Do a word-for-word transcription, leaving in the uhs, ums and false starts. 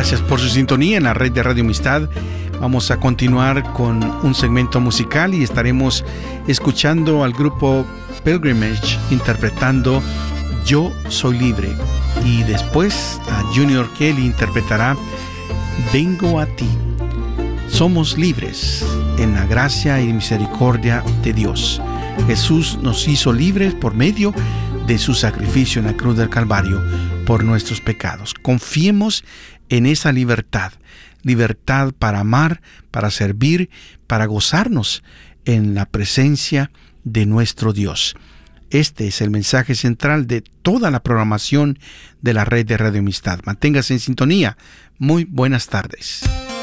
Gracias por su sintonía en la red de Radio Amistad. Vamos a continuar con un segmento musical y estaremos escuchando al grupo Pilgrimage interpretando Yo Soy Libre. Y después a Junior Kelly interpretará Vengo a ti. Somos libres en la gracia y misericordia de Dios. Jesús nos hizo libres por medio de su sacrificio en la cruz del Calvario por nuestros pecados. Confiemos en esa libertad, libertad para amar, para servir, para gozarnos en la presencia de nuestro Dios. Este es el mensaje central de toda la programación de la red de Radio Amistad. Manténgase en sintonía. Muy buenas tardes.